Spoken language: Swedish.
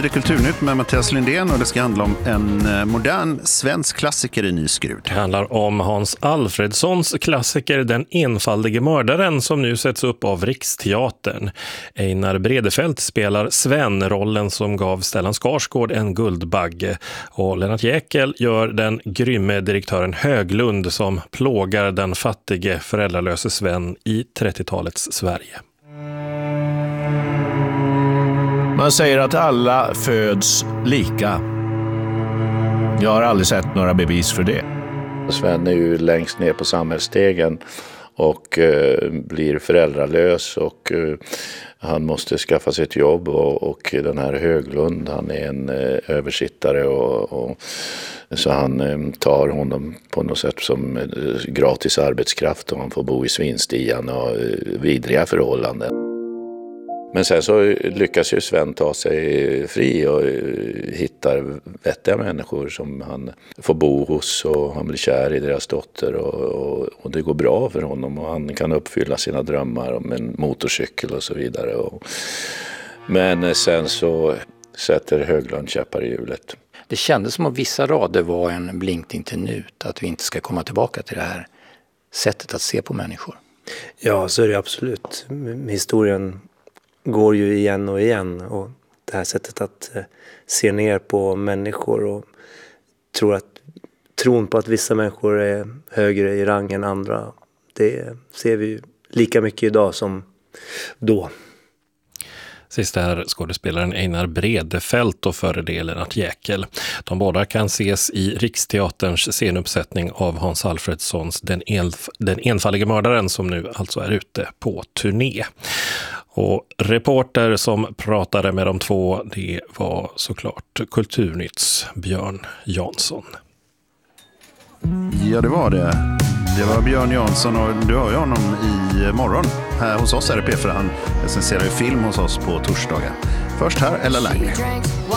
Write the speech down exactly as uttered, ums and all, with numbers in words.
det Kulturnytt med Mattias Lindén och det ska handla om en modern svensk klassiker i ny skrud. Det handlar om Hans Alfredsons klassiker Den enfaldige mördaren som nu sätts upp av Riksteatern. Einar Bredefelt spelar Sven, rollen som gav Stellan Skarsgård en guldbagge, och Lennart Jäkel gör den grymme direktören Höglund som plågar den fattige föräldralöse Sven i trettiotalets Sverige. Man säger att alla föds lika. Jag har aldrig sett några bevis för det. Sven är ju längst ner på samhällsstegen och eh, blir föräldralös och eh, han måste skaffa sig ett jobb och, och den här Höglund, han är en eh, översittare och, och så han eh, tar honom på något sätt som eh, gratis arbetskraft och han får bo i svinstian och eh, vidriga förhållanden. Men sen så lyckas ju Sven ta sig fri och hittar vettiga människor som han får bo hos och han blir kär i deras dotter och, och, och det går bra för honom och han kan uppfylla sina drömmar om en motorcykel och så vidare. Och, men sen så sätter Höglund käppar i hjulet. Det kändes som att vissa rader var en blinkning till nut, att vi inte ska komma tillbaka till det här sättet att se på människor. Ja, så är det absolut. Historien går ju igen och igen och det här sättet att eh, se ner på människor och tror att, tron på att vissa människor är högre i rang än andra, det ser vi ju lika mycket idag som då. Sist är skådespelaren Einar Bredefelt och före det Lennart Jäkel. De båda kan ses i Riksteaterns scenuppsättning av Hans Alfredsons Den, enf- Den enfaldige mördaren som nu alltså är ute på turné. Och reporter som pratade med de två, det var såklart Kulturnytts Björn Jansson. Ja, det var det. Det var Björn Jansson och du hör ju honom i morgon här hos oss R P för han recenserar ju film hos oss på torsdagar. Först här, Ella Lang.